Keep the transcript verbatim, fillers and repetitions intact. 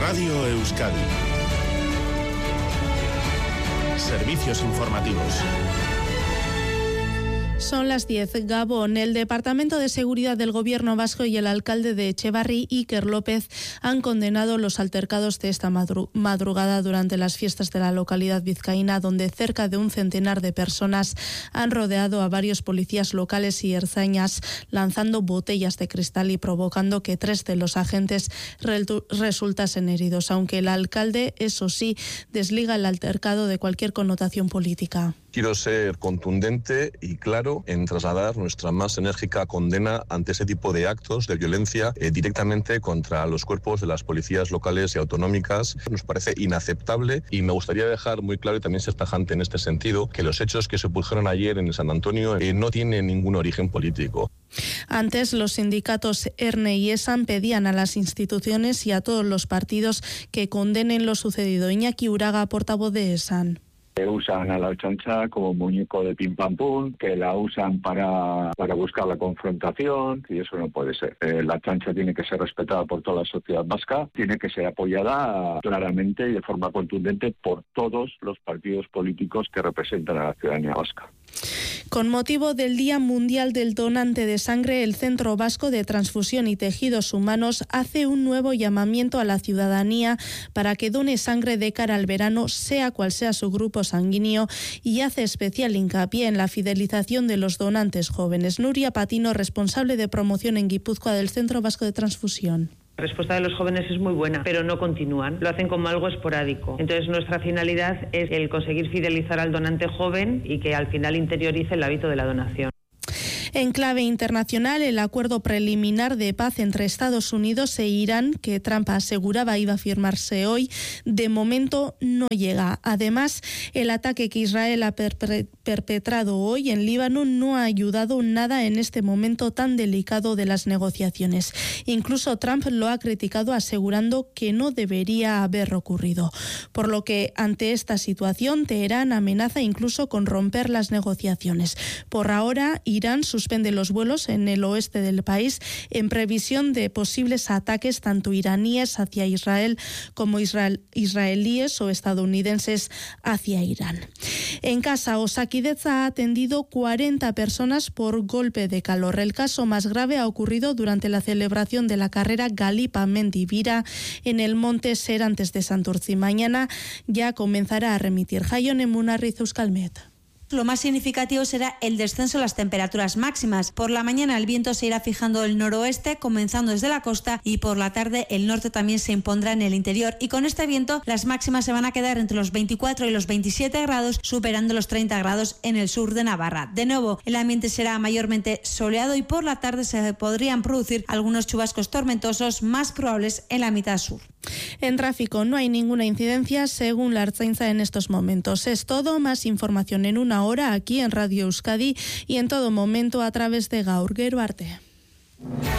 Radio Euskadi. Servicios informativos. Son las diez. Gabón. El Departamento de Seguridad del Gobierno vasco y el alcalde de Etxebarri, Iker López, han condenado los altercados de esta madru- madrugada durante las fiestas de la localidad vizcaína, donde cerca de un centenar de personas han rodeado a varios policías locales y ertzañas, lanzando botellas de cristal y provocando que tres de los agentes re- resultasen heridos, aunque el alcalde, eso sí, desliga el altercado de cualquier connotación política. Quiero ser contundente y claro en trasladar nuestra más enérgica condena ante ese tipo de actos de violencia eh, directamente contra los cuerpos de las policías locales y autonómicas. Nos parece inaceptable y me gustaría dejar muy claro y también ser tajante en este sentido que los hechos que se produjeron ayer en San Antonio eh, no tienen ningún origen político. Antes, los sindicatos ERNE y ESAN pedían a las instituciones y a todos los partidos que condenen lo sucedido. Iñaki Uraga, portavoz de ESAN. Que usan a la Ertzaintza como muñeco de pim pam pum, que la usan para, para buscar la confrontación, y eso no puede ser. Eh, la Ertzaintza tiene que ser respetada por toda la sociedad vasca, tiene que ser apoyada claramente y de forma contundente por todos los partidos políticos que representan a la ciudadanía vasca. Con motivo del Día Mundial del Donante de Sangre, el Centro Vasco de Transfusión y Tejidos Humanos hace un nuevo llamamiento a la ciudadanía para que done sangre de cara al verano, sea cual sea su grupo sanguíneo, y hace especial hincapié en la fidelización de los donantes jóvenes. Nuria Patino, responsable de promoción en Guipúzcoa del Centro Vasco de Transfusión. La respuesta de los jóvenes es muy buena, pero no continúan, lo hacen como algo esporádico. Entonces nuestra finalidad es el conseguir fidelizar al donante joven y que al final interiorice el hábito de la donación. En clave internacional, el acuerdo preliminar de paz entre Estados Unidos e Irán, que Trump aseguraba iba a firmarse hoy, de momento no llega. Además, el ataque que Israel ha perpe- perpetrado hoy en Líbano no ha ayudado nada en este momento tan delicado de las negociaciones. Incluso Trump lo ha criticado, asegurando que no debería haber ocurrido. Por lo que, ante esta situación, Teherán amenaza incluso con romper las negociaciones. Por ahora, Irán sus suspende los vuelos en el oeste del país en previsión de posibles ataques tanto iraníes hacia Israel como israel, israelíes o estadounidenses hacia Irán. En casa, Osakidetza ha atendido cuarenta personas por golpe de calor. El caso más grave ha ocurrido durante la celebración de la carrera Galipa-Mendivira en el monte Serantes de Santurtzi. Mañana ya comenzará a remitir. Jaione Munarriz, Euskalmet. Lo más significativo será el descenso de las temperaturas máximas. Por la mañana el viento se irá fijando el noroeste, comenzando desde la costa, y por la tarde el norte también se impondrá en el interior. Y con este viento las máximas se van a quedar entre los veinticuatro y los veintisiete grados, superando los treinta grados en el sur de Navarra. De nuevo, el ambiente será mayormente soleado y por la tarde se podrían producir algunos chubascos tormentosos más probables en la mitad sur. En tráfico no hay ninguna incidencia según la Ertzaintza en estos momentos. Es todo. Más información en una hora aquí en Radio Euskadi y en todo momento a través de Gaur. Gero arte.